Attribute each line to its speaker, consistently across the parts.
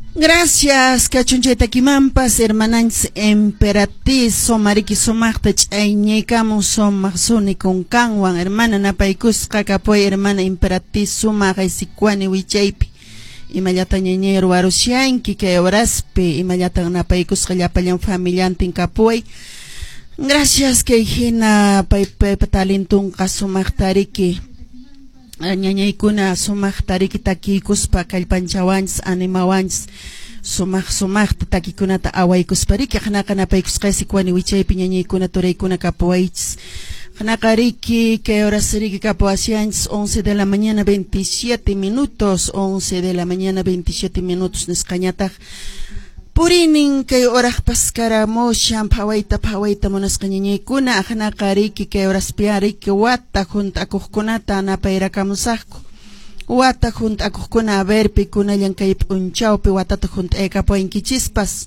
Speaker 1: Gracias, cachuncheta kimampas, hermanans emperatriz, somariki somakta chayñekamu somak suni con kanwan, hermana napaykusqa kapoy, hermana emperatriz sumak aysikwani wichaypi. Imallata ñañero warusyanki kay horaspi, imallata napaykusqa llapallan familiantin kapoy. Gracias kay hina paypa talentunqa sumaktariki. Ñañaykuna sumaq tariki takikuspa kallpanchawanchis animawanchis sumaq takikunata awaykuspariki qanaqa napaykusqaysi kuani wichaypi ñañaykuna turaykuna kapuwaychis qanaqa riki kay horas riki kapuwasyanchis 11 de la mañana 27 minutos 11 de la mañana 27 minutos nisqañataq purinin kay horas paskaramushan phawayta munasqa ñañaykuna qanaqa riki kay horas riki wata juntakuqkunata napayrakamusaqku wata juntakuqkuna verpi kunallan kay p'unchawpi watata junt'aykapuwankichispas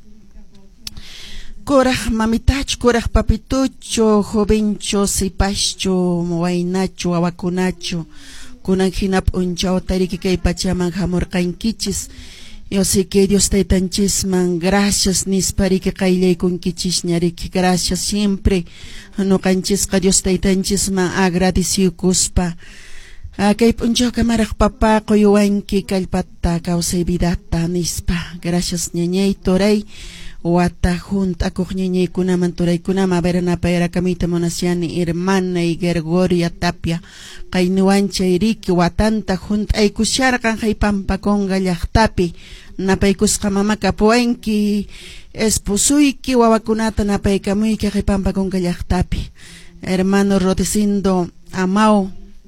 Speaker 1: kuraq mamitachu kuraq papituchu jovenchu sipaschu waynachu wawakunachu kunan hina p'unchawta riki kay pachaman hamurqankichis. Yo sé que Dios te tanchisman, gracias nispariki qayllaykunkichis ñariki, gracias siempre. No kanchisqa Dios te tanchisman agradecido kuspa. Kay p'unchawqa maraq papa quyuwanki kallpata kawsay vidata nispa. Gracias ñañay toray. Wata juntakuq ñañaykunaman turaykunaman napayrakamita munasyani hermana y Gregoria Tapia qayniwanchay riki watanta junt'aykusharqan kay Pampakunga llaqtapi napaykusqa mama kapuwanki esposuyki wawakunata napaykamuyki kay Pampakunga llaqtapi hermano Rodicindo Amao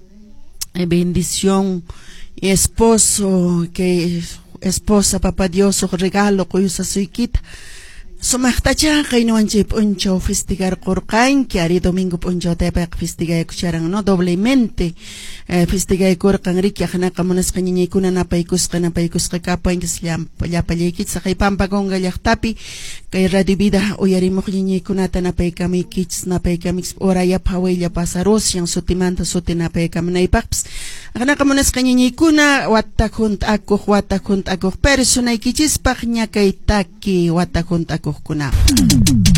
Speaker 1: bendición y esposo que esposa papá Dios regalo kuyusasuykita Sumaktacha kaynuanchi p'unchaw festigar qurqanki ari domingo p'unchaw taypaq festigaykusharan no doblemente festigaykurqan riki qanaqa munasqa ñañaykuna napaykusqa kapuwankis llapallaykitsa kay Pampakunga llaqtapi kay Radio Vida uyarimuq ñañaykunata napaykamuykichis napaykamikis uraya phawaylla pasarusyan sutimanta suti napaykamunaypaqpis qanaqa munasqa ñañaykuna wata junt'akuq personaykichispak ñakay taki wata junt'akuq kuna.